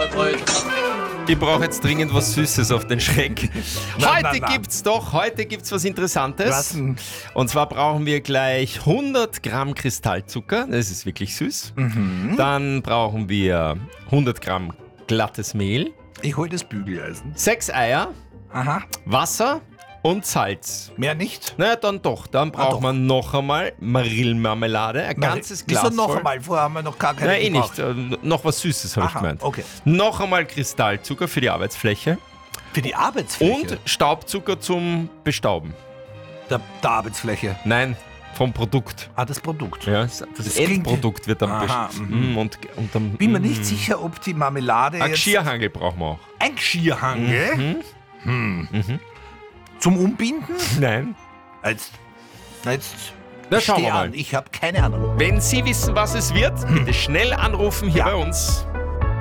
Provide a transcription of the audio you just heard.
Ich brauche jetzt dringend was Süßes auf den Schreck. Heute gibt's was Interessantes. Was denn? Und zwar brauchen wir gleich 100 Gramm Kristallzucker. Das ist wirklich süß. Dann brauchen wir 100 Gramm glattes Mehl, Ich hol das Bügeleisen. 6 Eier, Aha. Wasser und Salz. Mehr nicht? Na dann doch. Dann braucht doch. man noch einmal Marillenmarmelade, ein ganzes Glas Wieso noch voll. einmal? Vorher haben wir noch gar keine Nein, gebraucht. nicht. Noch was Süßes habe ich Aha, gemeint. okay. Noch einmal Kristallzucker für die Arbeitsfläche Für die Arbeitsfläche? und Staubzucker zum Bestauben. Der Arbeitsfläche. Nein, vom Produkt. Das Produkt. Ja, das klingt- Endprodukt wird dann Aha, und dann Bin mir nicht sicher, ob die Marmelade Ein jetzt... Geschirrhangel brauchen wir auch. Ein Geschirrhangel? Zum Umbinden? Nein. Jetzt Na, schauen steh wir mal. an. Ich habe keine Ahnung. Wenn Sie wissen, was es wird, bitte schnell anrufen hier Ja. bei uns.